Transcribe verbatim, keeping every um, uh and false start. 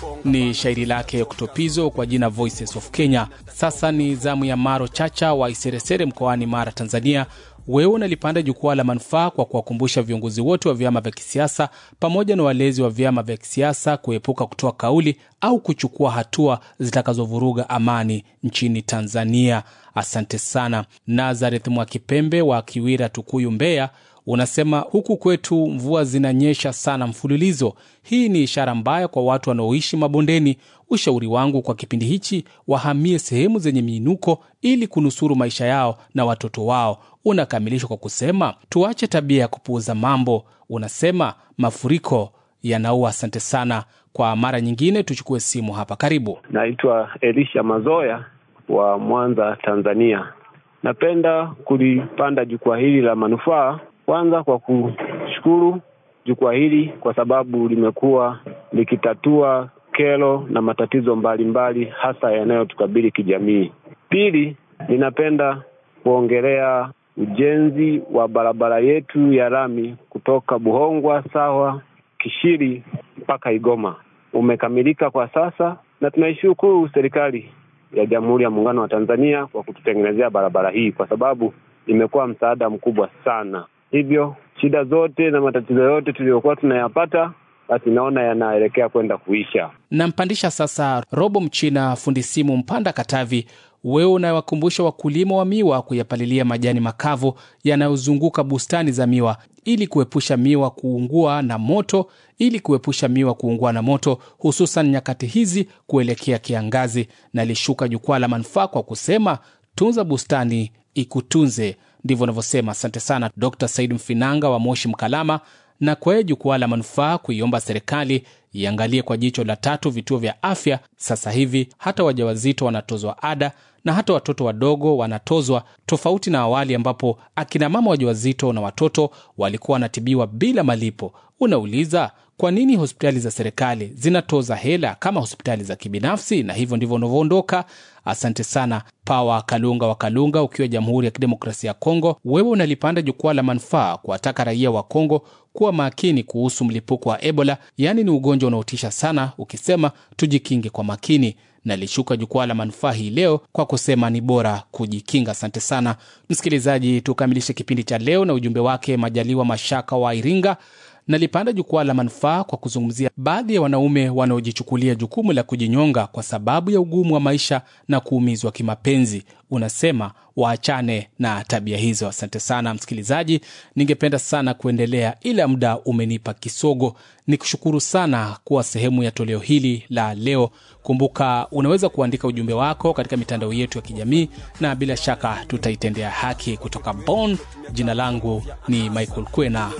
Ni shairi lake Oktopizo kwa jina Voices of Kenya. Sasa ni zamu ya Maro Chacha wa Iseresere mkoani Mara, Tanzania. Wewe unalipanda jukwaa la manufaa kwa kuwakumbusha viongozi wote wa vyama vya kisiasa pamoja na walezi wa vyama vya kisiasa kuepuka kutoa kauli au kuchukua hatua zitakazovuruga amani nchini Tanzania. Asante sana. Nazareth Mwakipembe wa Kiwira, Tukuyu, Mbeya, unasema huku kwetu mvua zinanyesha sana mfululizo. Hii ni ishara mbaya kwa watu wanaoishi mabondeni. Ushauri wangu kwa kipindi hichi, wahamie sehemu zenye miinuko ili kunusuru maisha yao na watoto wao. Unakamilishwa kwa kusema tuache tabia ya kupuuza mambo. Unasema mafuriko yanaua. Asante sana. Kwa mara nyingine tuchukue simu hapa. Karibu. Naitwa Elisha Mazoya wa Mwanza, Tanzania. Napenda kulipanda jukwaa hili la manufaa kwanza kwa kushukuru jukwaa hili kwa sababu limekuwa likitatua kero na matatizo mbalimbali hasa yanayotukabili kijamii. Pili, ninapenda kuongelea ujenzi wa barabara yetu ya lami kutoka Buhongwa sawa Kishiri mpaka Igoma. Umekamilika kwa sasa na tunaishukuru serikali ya Jamhuri ya Muungano wa Tanzania kwa kututengenezea barabara hii kwa sababu imekuwa msaada mkubwa sana. Hivyo shida zote na matatizo yote tuliyokuwa tunayapata basi naona yanaelekea kwenda kuisha. Nampandisha sasa Robo Mchina, fundi simu, Mpanda, Katavi. Wewe unawakumbusha wakulima wa miwa kuyapalilia majani makavu yanayozunguka bustani za miwa ili kuepusha miwa kuungua na moto, ili kuepusha miwa kuungua na moto hususan nyakati hizi kuelekea kiangazi. Na lishuka jukwaa la manufaa kwa kusema tunza bustani ikutunze. Ndivyo ninavyosema. Asante sana Doctor Said Mfinanga wa Moshi, Mkalama. Na kwa jukwaa la manufaa kuiomba serikali iangalie kwa jicho la tatu vituo vya afya. Sasa hivi hata wajawazito wanatozwa ada na hata watoto wadogo wanatozwa, tofauti na awali ambapo akina mama wajawazito na watoto walikuwa wanatibiwa bila malipo. Unauliza, kwa nini hospitali za serikali zinatoza hela kama hospitali za kibinafsi? Na hivyo ndivyo unavyoondoka. Asante sana Pawa Kalunga wa Kalunga ukiwa Jamhuri ya Kidemokrasia ya Kongo. Wewe unalipanda jukwaa la manufaa kuwataka raia wa Kongo kuwa makini kuhusu mlipuko wa Ebola, yani ni ugonjwa unaotisha sana, ukisema tujikinge kwa makini. Na lishuka jukwaa la manufaa hii leo kwa kusema ni bora kujikinga. Asante sana msikilizaji. Tukamilishe kipindi cha leo na ujumbe wake Majaliwa Mashaka wa Iringa. Nalipanda jukwaa la manufaa kwa kuzungumzia baadhi ya wanaume wanaojichukulia jukumu la kujinyonga kwa sababu ya ugumu wa maisha na kuumizwa kimapenzi. Unasema waachane na tabia hizo. Asante sana msikilizaji. Ningependa sana kuendelea ila muda umenipa kisogo. Nikushukuru sana kuwa sehemu ya toleo hili la leo. Kumbuka unaweza kuandika ujumbe wako katika mitandao yetu ya kijamii na bila shaka tutaitendea haki. Kutoka Bonn, jina langu ni Michael Kwena.